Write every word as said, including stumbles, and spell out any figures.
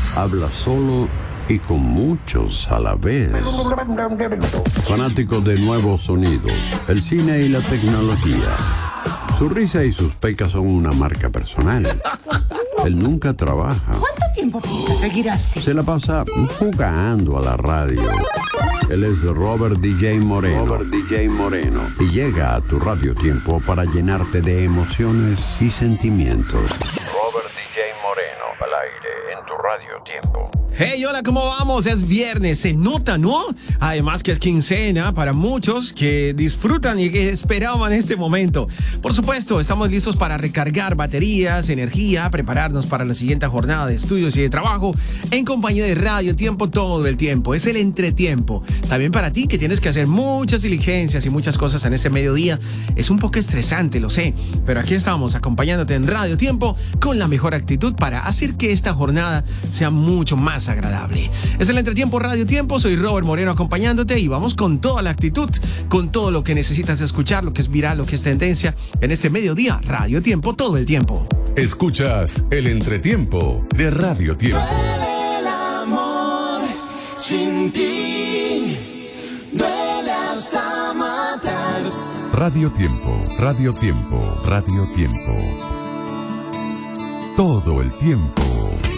habla solo y con muchos a la vez. Fanático de nuevos sonidos, el cine y la tecnología. Su risa y sus pecas son una marca personal. Él nunca trabaja. ¿Cuánto tiempo piensa seguir así? Se la pasa jugando a la radio. Él es Robert D J Moreno. Robert D J Moreno. Y llega a tu Radio Tiempo para llenarte de emociones y sentimientos. Robert D J Moreno, al aire en tu Radio Tiempo. Hey, hola, ¿cómo vamos? Es viernes, se nota, ¿no? Además que es quincena para muchos que disfrutan y que esperaban este momento. Por supuesto, estamos listos para recargar baterías, energía, prepararnos para la siguiente jornada de estudios y de trabajo en compañía de Radio Tiempo todo el tiempo. Es el entretiempo. También para ti que tienes que hacer muchas diligencias y muchas cosas en este mediodía. Es un poco estresante, lo sé, pero aquí estamos acompañándote en Radio Tiempo con la mejor actitud para hacer que esta jornada sea mucho más agradable. Es el Entretiempo Radio Tiempo, soy Robert Moreno acompañándote y vamos con toda la actitud, con todo lo que necesitas escuchar, lo que es viral, lo que es tendencia en este mediodía. Radio Tiempo todo el tiempo. Escuchas el Entretiempo de Radio Tiempo. Duele el amor sin ti, duele hasta matar. Radio Tiempo, Radio Tiempo, Radio Tiempo. Todo el tiempo.